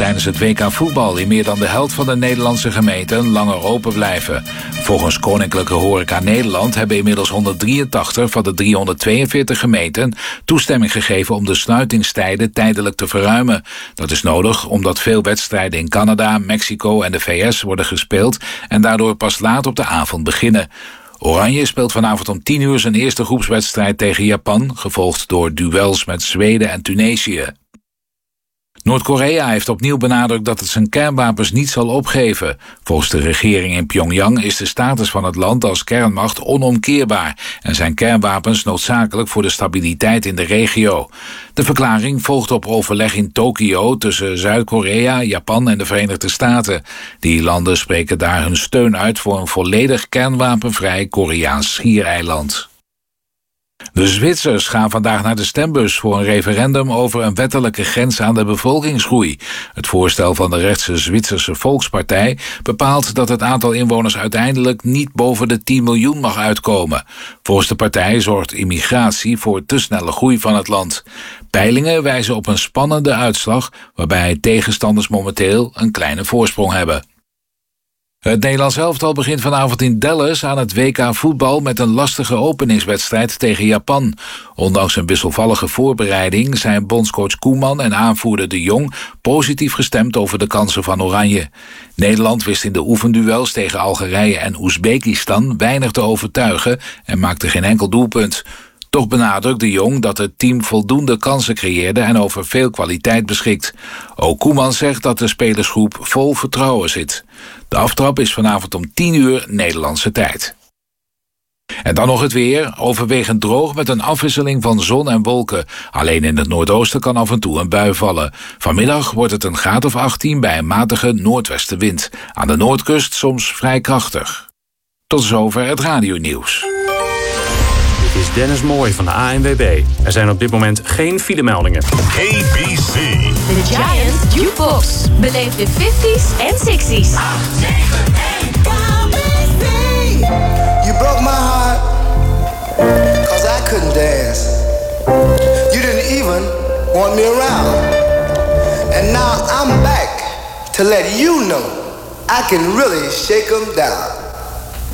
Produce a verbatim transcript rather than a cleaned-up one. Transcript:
tijdens het W K voetbal in meer dan de helft van de Nederlandse gemeenten langer open blijven. Volgens Koninklijke Horeca Nederland hebben inmiddels honderddrieëntachtig van de driehonderdtweeënveertig gemeenten toestemming gegeven om de sluitingstijden tijdelijk te verruimen. Dat is nodig omdat veel wedstrijden in Canada, Mexico en de V S worden gespeeld en daardoor pas laat op de avond beginnen. Oranje speelt vanavond om tien uur zijn eerste groepswedstrijd tegen Japan, gevolgd door duels met Zweden en Tunesië. Noord-Korea heeft opnieuw benadrukt dat het zijn kernwapens niet zal opgeven. Volgens de regering in Pyongyang is de status van het land als kernmacht onomkeerbaar en zijn kernwapens noodzakelijk voor de stabiliteit in de regio. De verklaring volgt op overleg in Tokio tussen Zuid-Korea, Japan en de Verenigde Staten. Die landen spreken daar hun steun uit voor een volledig kernwapenvrij Koreaans schiereiland. De Zwitsers gaan vandaag naar de stembus voor een referendum over een wettelijke grens aan de bevolkingsgroei. Het voorstel van de rechtse Zwitserse Volkspartij bepaalt dat het aantal inwoners uiteindelijk niet boven de tien miljoen mag uitkomen. Volgens de partij zorgt immigratie voor te snelle groei van het land. Peilingen wijzen op een spannende uitslag waarbij tegenstanders momenteel een kleine voorsprong hebben. Het Nederlands elftal begint vanavond in Dallas aan het W K voetbal met een lastige openingswedstrijd tegen Japan. Ondanks een wisselvallige voorbereiding zijn bondscoach Koeman en aanvoerder De Jong positief gestemd over de kansen van Oranje. Nederland wist in de oefenduels tegen Algerije en Oezbekistan weinig te overtuigen en maakte geen enkel doelpunt. Toch benadrukt De Jong dat het team voldoende kansen creëerde en over veel kwaliteit beschikt. Ook Koeman zegt dat de spelersgroep vol vertrouwen zit. De aftrap is vanavond om tien uur Nederlandse tijd. En dan nog het weer, overwegend droog met een afwisseling van zon en wolken. Alleen in het noordoosten kan af en toe een bui vallen. Vanmiddag wordt het een graad of achttien bij een matige noordwestenwind. Aan de noordkust soms vrij krachtig. Tot zover het radionieuws. Dit is Dennis Mooij van de A N W B. Er zijn op dit moment geen filemeldingen. A B C. The Giant Jukebox. Beleef de fifties en sixties. You broke my heart, cause I couldn't dance. You didn't even want me around. And now I'm back to let you know I can really shake 'em down.